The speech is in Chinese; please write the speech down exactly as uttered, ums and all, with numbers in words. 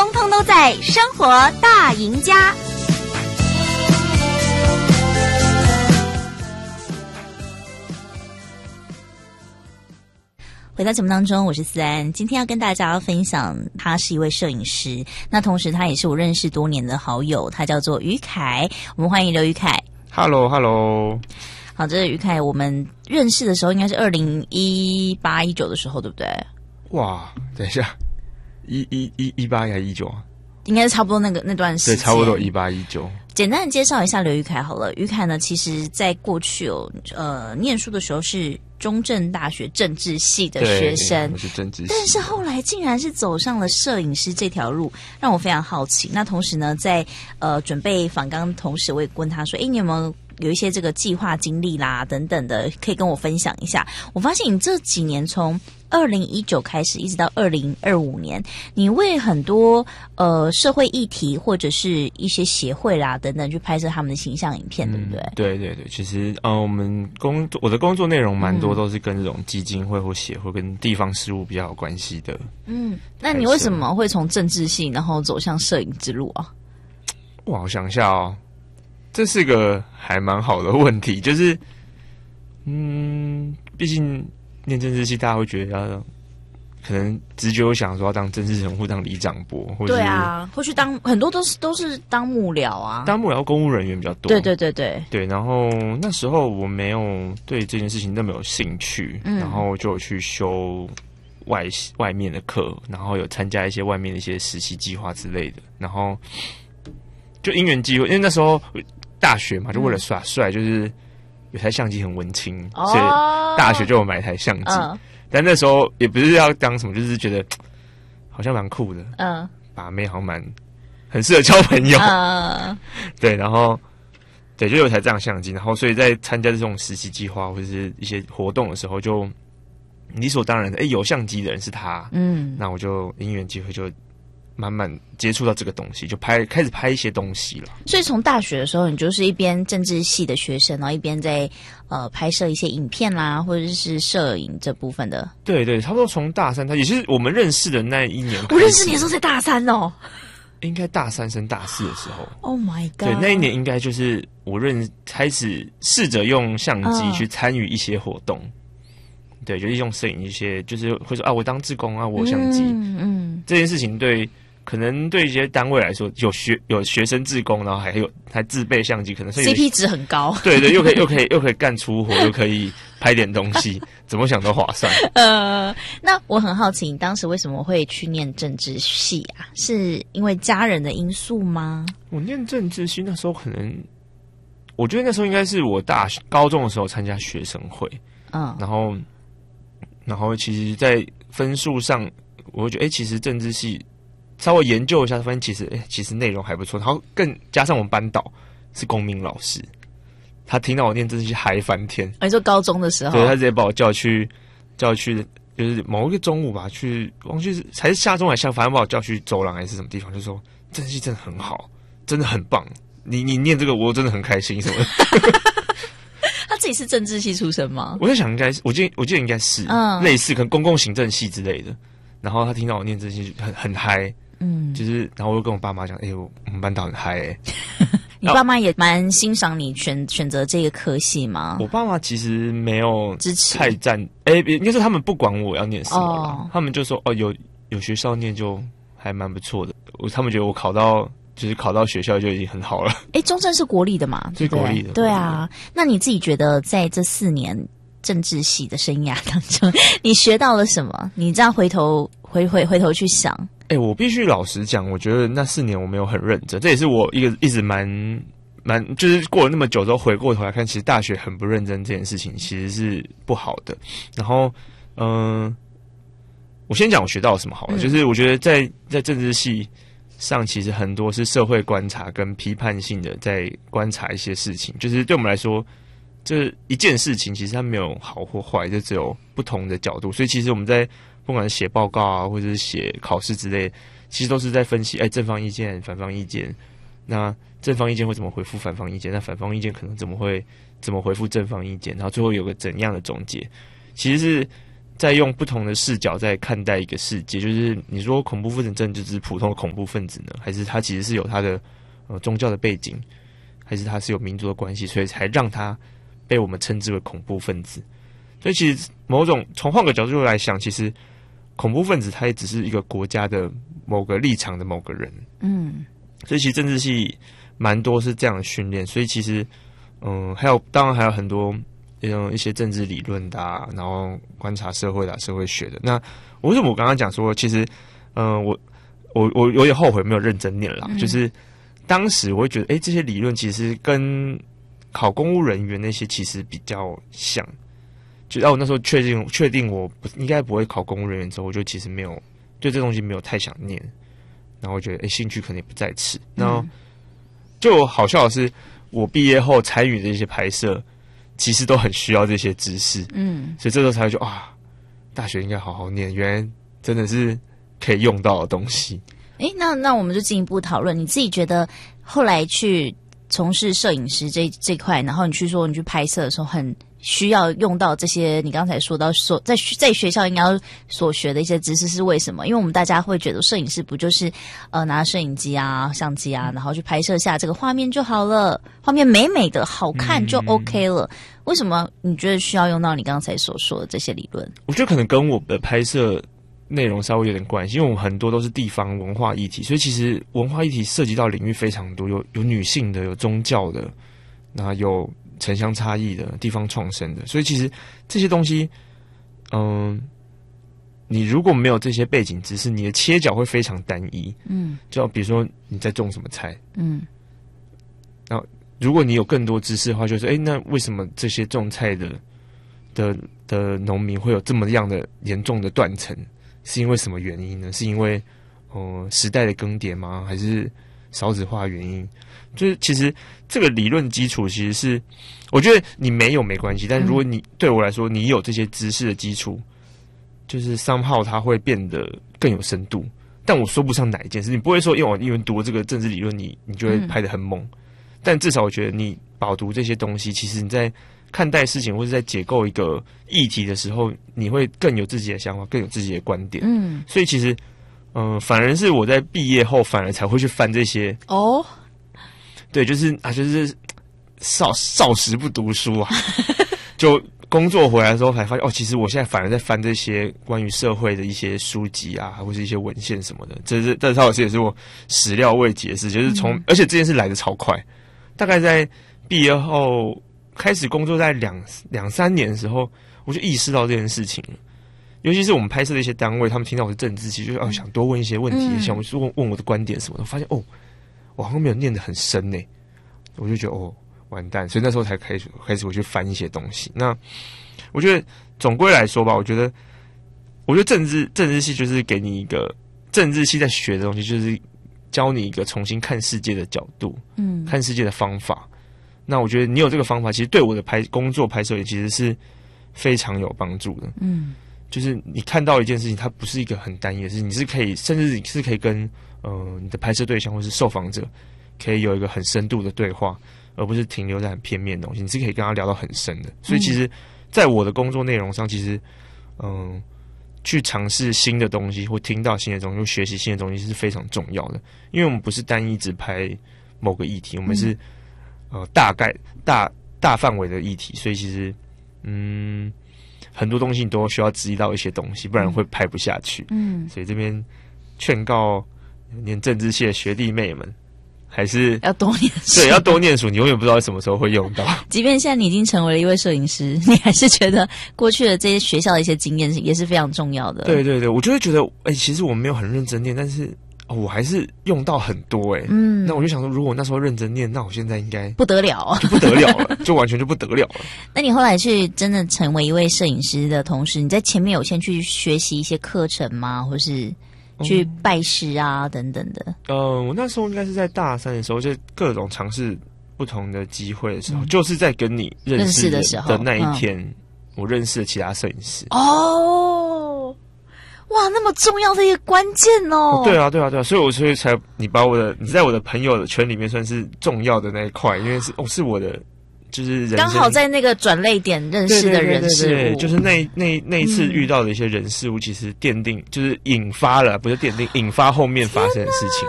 通通都在生活大赢家。回到节目当中，我是思安，今天要跟大家分享，他是一位摄影师，那同时他也是我认识多年的好友，他叫做于凯，我们欢迎刘于凯。 Hello Hello， 好，这是于凯，我们认识的时候应该是二零一八一九的时候，对不对？ 哇，等一下，一一一一八还是一九啊？ 应该是差不多那个那段时间， 对，差不多一八一九。 简单的介绍一下刘于凯好了。于凯呢，其实在过去有呃念书的时候是中正大学政治系的学生， 我是政治系， 但是后来竟然是走上了摄影师这条路，让我非常好奇。那同时呢，在呃准备访纲同时，我也问他说：“哎，你有没有有一些这个计划经历啦等等的，可以跟我分享一下？”我发现你这几年从二零一九开始，一直到二零二五年，你为很多呃社会议题或者是一些协会啦等等去拍摄他们的形象影片，对不对？ 嗯、对对对，其实呃，我们工我的工作内容蛮多都是跟这种基金会或协会跟地方事务比较有关系的。 嗯，那你为什么会从政治系然后走向摄影之路啊？ 哇，我想一下哦，这是个还蛮好的问题，就是嗯，毕竟念政治系，大家会觉得要可能直觉有想说要当政治人物，当里长伯，或者对啊，或去当很多都是都是当幕僚啊， 当幕僚公务人员比较多。 对对对对对，然后那时候我没有对这件事情那么有兴趣，嗯、然后就有去修外外面的课，然后有参加一些外面的一些实习计划之类的，然后就因缘机会，因为那时候大学嘛，就为了耍帅，嗯、就是有台相机很文青，哦、所以大学就有买一台相机。嗯、但那时候也不是要当什么，就是觉得好像蛮酷的，嗯，把妹好像蛮很适合交朋友，嗯，对，然后对，就有台这样相机，然后所以在参加这种实习计划或者是一些活动的时候，就理所当然的，哎，有相机的人是他，嗯，那我就因缘机会就慢慢接触到这个东西，就拍开始拍一些东西了。 所以从大学的时候，你就是一边政治系的学生，然后一边在呃拍摄一些影片啦，或者是摄影这部分的。 对对，差不多从大三，他也是我们认识的那一年。 我认识你的时候才大三哦， 应该大三升大四的时候。 Oh my god！ 对，那一年应该就是我认开始试着用相机去参与一些活动。嗯对，就是用摄影一些，就是会说啊，我当志工啊，我有相机。嗯嗯，这件事情对可能对一些单位来说，有学有学生志工，然后还有还自备相机，可能是 C P 值很高。 对对，又可以又可以又可以干粗活，又可以拍点东西，怎么想都划算。 呃，那我很好奇，你当时为什么会去念政治系啊？是因为家人的因素吗？ 我念政治系那时候可能，我觉得那时候应该是我大学高中的时候参加学生会，嗯，然后。然后其实，在分数上，我会觉得，哎，其实政治系稍微研究一下，发现其实，哎，其实内容还不错。然后更加上我们班导是公民老师，他听到我念政治系嗨翻天。 你说高中的时候， 对他直接把我叫去，叫去，就是某一个中午吧，去忘记是还是下中还是下，反正把我叫去走廊还是什么地方，就说政治系真的很好，真的很棒。你你念这个，我真的很开心什么的。 他自己是政治系出身吗？ 我在想应该是，我记得我记得应该是，嗯，类似可能公共行政系之类的。然后他听到我念这些很很嗨，嗯，就是然后我就跟我爸妈讲，哎、欸，我们班导很嗨哎、欸。 你爸妈也蛮欣赏你选选择这个科系吗？ 我爸妈其实没有支持太赞，哎、欸，应该是他们不管我要念什么啦，哦、他们就说哦有有学校念就还蛮不错的，我他们觉得我考到。就是考到学校就已经很好了。 哎，中正是国立的嘛？ 是国立的。 对啊，那你自己觉得在这四年政治系的生涯当中，你学到了什么？你这样回头回回回头去想， 哎，我必须老实讲，我觉得那四年我没有很认真，这也是我一个一直蛮蛮就是过了那么久之后回过头来看，其实大学很不认真这件事情其实是不好的。然后，嗯、呃，我先讲我学到了什么好了，嗯、就是我觉得在在政治系。上其实很多是社会观察跟批判性的，在观察一些事情。就是对我们来说，这一件事情其实它没有好或坏，就只有不同的角度。所以其实我们在不管是写报告啊，或者是写考试之类，其实都是在分析，哎，正方意见、反方意见。那正方意见会怎么回复反方意见？那反方意见可能怎么会怎么回复正方意见？然后最后有个怎样的总结？其实是在用不同的视角在看待一个世界。就是你说恐怖分子真的就只是普通的恐怖分子呢，还是他其实是有他的呃宗教的背景，还是他是有民族的关系，所以才让他被我们称之为恐怖分子。所以其实某种从换个角度来想，其实恐怖分子他也只是一个国家的某个立场的某个人。嗯，所以其实政治系蛮多是这样的训练。所以其实嗯，还有当然还有很多嗯一些政治理论的、啊，然后观察社会的、啊、社会学的。那为什么我刚刚讲说，其实嗯我我我有点后悔没有认真念啦、嗯、就是当时我会觉得，哎、欸，这些理论其实跟考公务人员那些其实比较像。就在我那时候确定确定我不应该不会考公务人员之后，我就其实没有对这东西没有太想念，然后我觉得哎、欸、兴趣可能也不在此。然后就好笑的是，我毕业后参与的一些拍摄，其实都很需要这些知识，嗯，所以这时候才会觉得啊，大学应该好好念，原来真的是可以用到的东西。 哎、欸，那那我们就进一步讨论，你自己觉得后来去从事摄影师这这块，然后你去说你去拍摄的时候很需要用到这些你刚才说到所在在学校应该要所学的一些知识是为什么？因为我们大家会觉得摄影师不就是呃拿摄影机啊相机啊，然后去拍摄下这个画面就好了，画面美美的好看就 OK 了、嗯、为什么你觉得需要用到你刚才所说的这些理论？ 我觉得可能跟我的拍摄内容稍微有点关系，因为我们很多都是地方文化议题，所以其实文化议题涉及到领域非常多，有有女性的，有宗教的，那有城乡差异的，地方创生的，所以其实这些东西，嗯，你如果没有这些背景知识，你的切角会非常单一。嗯，就比如说你在种什么菜，嗯，然后如果你有更多知识的话，就是哎，那为什么这些种菜的的的农民会有这么样的严重的断层？是因为什么原因呢？是因为呃时代的更迭吗？还是少子化原因？就是其实这个理论基础其实是，我觉得你没有没关系，但如果你、嗯、对我来说，你有这些知识的基础，就是 somehow 它会变得更有深度。但我说不上哪一件事，你不会说因为我因为读了这个政治理论，你你就会拍得很猛、嗯。但至少我觉得你饱读这些东西，其实你在看待事情或者在解构一个议题的时候，你会更有自己的想法，更有自己的观点。嗯，所以其实，嗯、呃，反而是我在毕业后，反而才会去翻这些哦。对，就是啊，就是少少时不读书啊，就工作回来的时候才发现，哦，其实我现在反而在翻这些关于社会的一些书籍啊，或是一些文献什么的。这是这倒是也是我始料未及的事，就是从、嗯、而且这件事来得超快，大概在毕业后开始工作在两两三年的时候，我就意识到这件事情了。尤其是我们拍摄的一些单位，他们听到我是政治系，就哦想多问一些问题，嗯、想问问我的观点什么的。我发现哦。我好像没有念得很深呢，我就觉得哦完蛋，所以那时候才开始开始我去翻一些东西。那我觉得总归来说吧，我觉得我觉得政治政治系就是给你一个政治系在学的东西，就是教你一个重新看世界的角度，嗯，看世界的方法。那我觉得你有这个方法，其实对我的拍工作拍摄也其实是非常有帮助的。嗯，就是你看到一件事情，它不是一个很单一的事情，你是可以甚至你是可以跟呃，你的拍摄对象或是受访者可以有一个很深度的对话，而不是停留在很片面的东西。你是可以跟他聊到很深的。所以其实，在我的工作内容上，其实嗯、呃，去尝试新的东西或听到新的东西，或学习新的东西是非常重要的。因为我们不是单一只拍某个议题，我们是呃大概大大范围的议题，所以其实嗯很多东西你都需要知道一些东西，不然会拍不下去。嗯，所以这边劝告念政治系的学弟妹们，还是要多念书。 对，要多念书，你永远不知道什么时候会用到。 即便现在你已经成为了一位摄影师，你还是觉得过去的这些学校的一些经验也是非常重要的。 对对对，我就会觉得，哎、欸，其实我没有很认真念，但是、哦、我还是用到很多哎、欸。嗯，那我就想说，如果我那时候认真念，那我现在应该不得了， 就不得了了，就完全就不得了了。 那你后来去真的成为一位摄影师的同时，你在前面有先去学习一些课程吗？或是？去拜师啊，等等的。 呃，我那时候应该是在大三的时候，就各种尝试不同的机会的时候，嗯、就是在跟你认识的时候的那一天，嗯、我认识了其他摄影师。 哦，哇，那么重要的一个关键哦！ 哦对啊，对啊，对啊，所以我所以才你把我的你在我的朋友的圈里面算是重要的那一块，因为是哦是我的就是人生刚好在那个转捩点认识的人事物， 对对对对对，就是那那那一次遇到的一些人事物，其实奠定就是引发了，不是奠定，引发后面发生的事情。